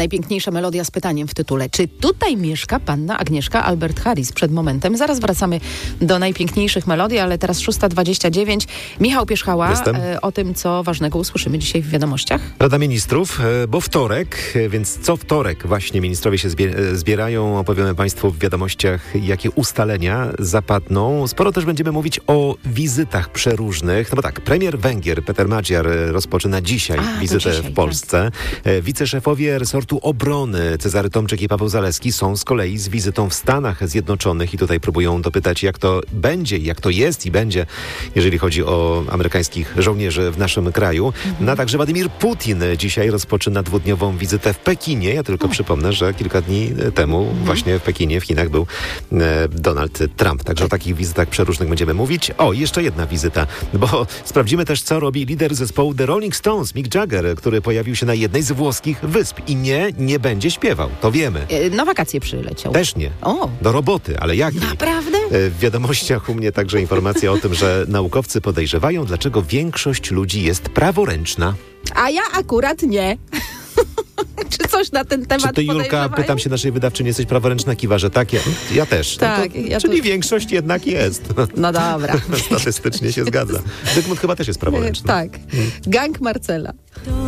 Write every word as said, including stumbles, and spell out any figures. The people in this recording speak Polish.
Najpiękniejsza melodia z pytaniem w tytule. Czy tutaj mieszka panna Agnieszka Albert Harris? Przed momentem. Zaraz wracamy do najpiękniejszych melodii, ale teraz szósta dwadzieścia dziewięć. Michał Pierzchała e, o tym, co ważnego usłyszymy dzisiaj w wiadomościach. Rada Ministrów, e, bo wtorek, e, więc co wtorek właśnie ministrowie się zbie- zbierają. Opowiemy Państwu w wiadomościach, jakie ustalenia zapadną. Sporo też będziemy mówić o wizytach przeróżnych. No bo tak, premier Węgier Peter Magyar rozpoczyna dzisiaj A, wizytę dzisiaj, w Polsce. Tak. Wiceszefowie resortu obrony Cezary Tomczyk i Paweł Zalewski są z kolei z wizytą w Stanach Zjednoczonych i tutaj próbują dopytać, jak to będzie, jak to jest i będzie, jeżeli chodzi o amerykańskich żołnierzy w naszym kraju. Mhm. No a także Władimir Putin dzisiaj rozpoczyna dwudniową wizytę w Pekinie. Ja tylko mhm. przypomnę, że kilka dni temu mhm. właśnie w Pekinie, w Chinach był e, Donald Trump. Także tak. o takich wizytach przeróżnych będziemy mówić. O, jeszcze jedna wizyta, bo sprawdzimy też, co robi lider zespołu The Rolling Stones, Mick Jagger, który pojawił się na jednej z włoskich wysp i nie, nie będzie śpiewał. To wiemy. E, na wakacje przyleciał. Też nie. O. Do roboty, ale jak? Naprawdę? E, w wiadomościach u mnie także informacja o tym, że naukowcy podejrzewają, dlaczego większość ludzi jest praworęczna. A ja akurat nie. Czy coś na ten temat Czy ty, Julka, pytam się naszej wydawczyni, jesteś praworęczna? Kiwa, że tak? Ja, ja też. Tak. No to, ja czyli to... większość jednak jest. No dobra. Statystycznie się zgadza. Zygmunt chyba też jest praworęczny. Tak. Gang Marcela.